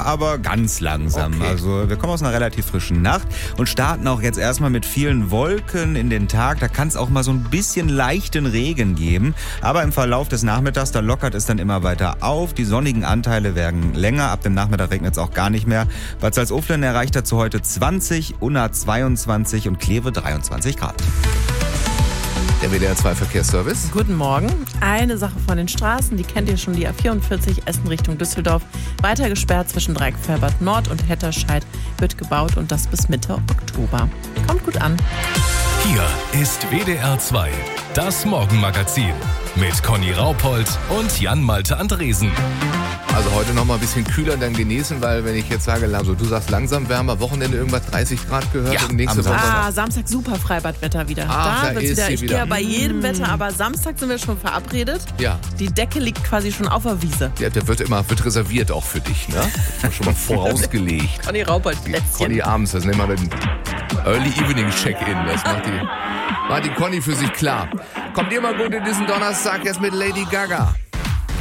aber ganz langsam. Okay. Also wir kommen aus einer relativ frischen Nacht und starten auch jetzt erstmal mit vielen Wolken in den Tag. Da kann es auch mal so ein bisschen leichten Regen geben. Aber im Verlauf des Nachmittags, da lockert es dann immer weiter auf. Die sonnigen Anteile werden länger. Ab dem Nachmittag regnet es auch gar nicht mehr. Bad Salzuflen erreicht dazu heute 20, Unna 22 und Kleve 23 Grad. Der WDR 2 Verkehrsservice. Guten Morgen. Eine Sache von den Straßen, die kennt ihr schon, die A44 Essen Richtung Düsseldorf. Weiter gesperrt zwischen Dreieckfelbert Nord und Hetterscheid, wird gebaut und das bis Mitte Oktober. Kommt gut an. Hier ist WDR 2, das Morgenmagazin mit Conny Raupold und Jan-Malte Andresen. Also heute noch mal ein bisschen kühler dann genießen, weil wenn ich jetzt sage, also du sagst langsam wärmer, Wochenende irgendwas 30 Grad gehört Ja, und nächste am Woche. Samstag super Freibadwetter wieder. Ach, da wird's ist sie Ich gehe wieder. ja bei jedem Wetter, aber Samstag sind wir schon verabredet. Ja. Die Decke liegt quasi schon auf der Wiese. Ja, der wird reserviert auch für dich, ne? Schon mal vorausgelegt. Conny Raupold Plätzchen. Conny abends, das nennen wir den Early Evening Check-In. Das macht die Conny für sich klar. Kommt ihr mal gut in diesen Donnerstag jetzt mit Lady Gaga.